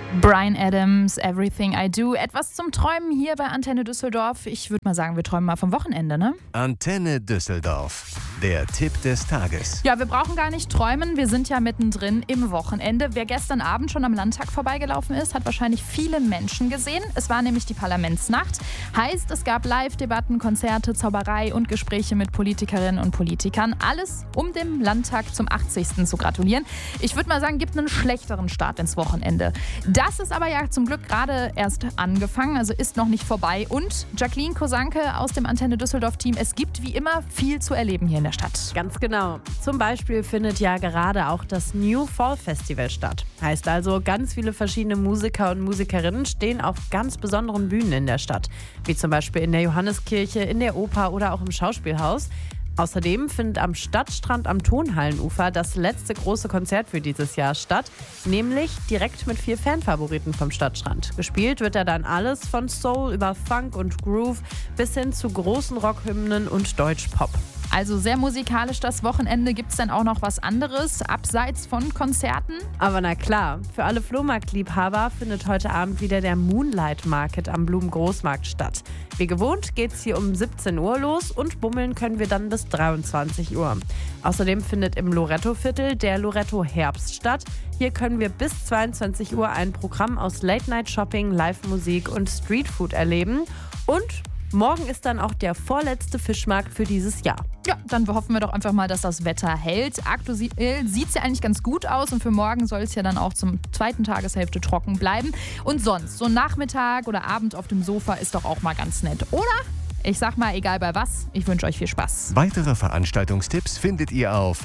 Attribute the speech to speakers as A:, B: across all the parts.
A: Bryan Adams, Everything I Do. Etwas zum Träumen hier bei Antenne Düsseldorf. Ich würde mal sagen, wir träumen mal vom Wochenende, ne?
B: Antenne Düsseldorf. Der Tipp des Tages.
A: Ja, wir brauchen gar nicht träumen. Wir sind ja mittendrin im Wochenende. Wer gestern Abend schon am Landtag vorbeigelaufen ist, hat wahrscheinlich viele Menschen gesehen. Es war nämlich die Parlamentsnacht. Heißt, es gab Live-Debatten, Konzerte, Zauberei und Gespräche mit Politikerinnen und Politikern. Alles, um dem Landtag zum 80. zu gratulieren. Ich würde mal sagen, gibt einen schlechteren Start ins Wochenende. Das ist aber ja zum Glück gerade erst angefangen, also ist noch nicht vorbei. Und Jacqueline Kosanke aus dem Antenne Düsseldorf-Team, es gibt wie immer viel zu erleben hier in der Stadt.
C: Ganz genau. Zum Beispiel findet ja gerade auch das New Fall Festival statt. Heißt also, ganz viele verschiedene Musiker und Musikerinnen stehen auf ganz besonderen Bühnen in der Stadt. Wie zum Beispiel in der Johanneskirche, in der Oper oder auch im Schauspielhaus. Außerdem findet am Stadtstrand am Tonhallenufer das letzte große Konzert für dieses Jahr statt, nämlich direkt mit 4 Fanfavoriten vom Stadtstrand. Gespielt wird da dann alles von Soul über Funk und Groove bis hin zu großen Rockhymnen und Deutschpop.
A: Also sehr musikalisch das Wochenende. Gibt es denn auch noch was anderes, abseits von Konzerten?
C: Aber na klar, für alle Flohmarktliebhaber findet heute Abend wieder der Moonlight Market am Blumengroßmarkt statt. Wie gewohnt geht's hier um 17 Uhr los und bummeln können wir dann bis 23 Uhr. Außerdem findet im Loretto-Viertel der Loretto Herbst statt. Hier können wir bis 22 Uhr ein Programm aus Late-Night-Shopping, Live-Musik und Streetfood erleben. Und morgen ist dann auch der vorletzte Fischmarkt für dieses Jahr.
A: Ja, dann hoffen wir doch einfach mal, dass das Wetter hält. Aktuell sieht es ja eigentlich ganz gut aus und für morgen soll es ja dann auch zum zweiten Tageshälfte trocken bleiben. Und sonst, so Nachmittag oder Abend auf dem Sofa ist doch auch mal ganz nett, oder? Ich sag mal, egal bei was, ich wünsche euch viel Spaß.
B: Weitere Veranstaltungstipps findet ihr auf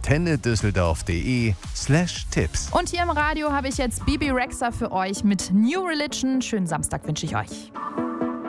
B: antennedüsseldorf.de/Tipps.
A: Und hier im Radio habe ich jetzt Bibi Rexha für euch mit New Religion. Schönen Samstag wünsche ich euch.